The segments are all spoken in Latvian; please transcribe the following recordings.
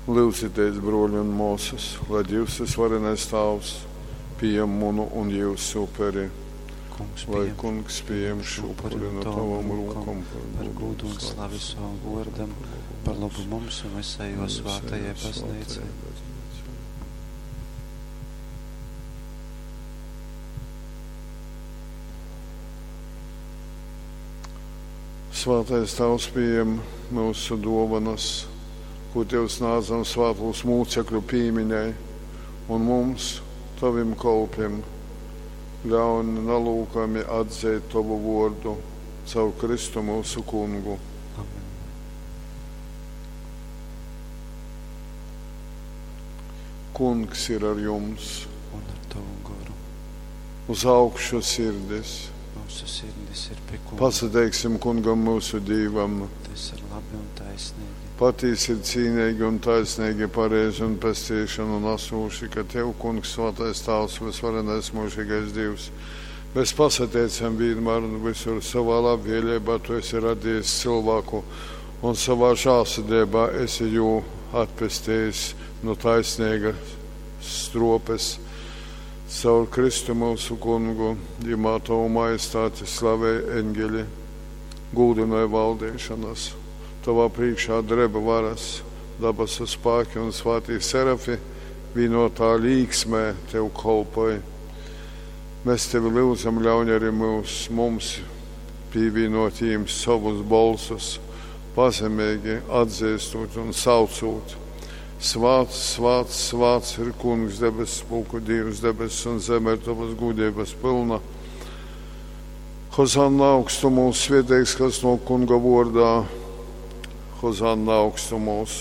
Lūdzieties, broļi un mūsas, lai Dievs tas varenais Tēvs pieņem munu un jūsu upuri, lai Kungs pieņem šo upuri no tavam rūkam par godu un slavu savam vārdam, par labu mums un visai svētajai baznīcai. Svētais Tēvs pieņem mūsu dovanas, ko Tevs nācam svētos mūcekļu pīmiņai, un mums, tavim kalpiem, ļauj nalūkami atzēt tavu vārdu caur Kristu mūsu Kungu. Amen. Kungs ir ar jums. Un ar tavu garu. Uz augšu sirdis. Mūsu sirdis ir pie Kunga. Pasateiksim Kungam mūsu Dīvam. Tas ir labi un taisnīgi. Patīs ir cīnīgi un taisnīgi, pareizi un pestīšana un asūši, ka Tev, Kungs, svētais Tēvs, visvarenais mūžīgais Dievs, mēs pasateicam vienmēr un visur savā labvēlībā, Tu esi radījis cilvēku un savā žālsirdībā esi jū atpestījis no taisnīgas stropes. Caur Kristu mūsu Kungu, jumā Tavu majestāti slavēja eņģeļi, gūdināja valdīšanas. Tavā priekšā dreba varas, dabasu spēki un svētī serafi, vienotā līksmē Tev kalpoja. Mēs Tevi lūdzam, ļauj arī mums pievienot jums savus balsus, pazemīgi atzīstot un saucot. Svāts, svāts, svāts ir Kungs debes, spulku Dievs debes un zeme ir Tavas gudības pilna. Hozanna augstumos svētīgs, kas no Kunga vārdā. Hozanna augstumos.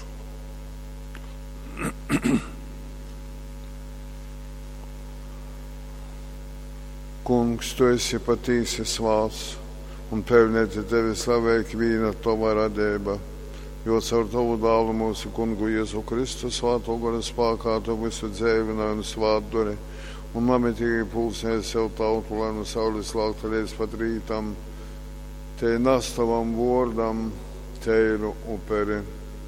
Kungs, Tu esi patīsi svāts un pelnīti Tevi slavēt vīna Tava radība, jo caur Tavu dālu mūsu Kungu Jēzu Kristu svēto gara spēkā Tu visu dzēvināji un svātdori un namitīgi pulsēji sev tautu, lai no saules laukta līdz pat rītam, Te nastavam vārdam teiru uperi.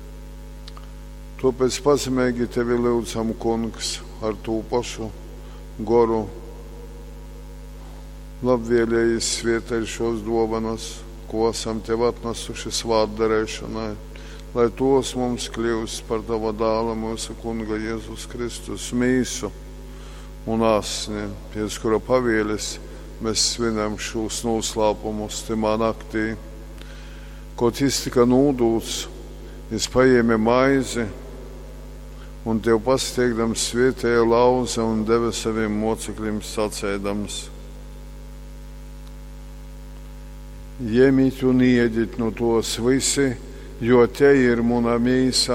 Tāpēc pazemīgi Tevi lūdzam, Kungs, ar tū pašu goru labvēlējas svietēji šos dovanas, ko esam Tev atnesuši svātdarēšanai, lai tos mums kļūst par Tava dāla mūsu Kunga Jēzus Kristus mīsu un asni, pēc kura pavēles mēs svinam šos noslēpumus timā naktī. Kaut iztika nūdūts, es paēmi maizi un Tev pasteigdams svietēja lauza un deva saviem mocekļiem sacēdams: Jemīt un iedit no tos visi, jo te ir muna mīsa,